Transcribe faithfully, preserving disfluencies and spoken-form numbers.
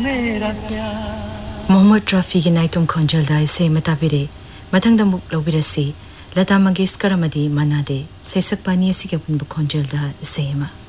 मोहम्मद रफी की नाइटुम खोंजलदा इसे मताबिरे मथंगदा मुक लौबिरसी लता मंगेशकर अमदी मनादे सैसक पानी असिगे बुनबु खोंजलदा इसेमा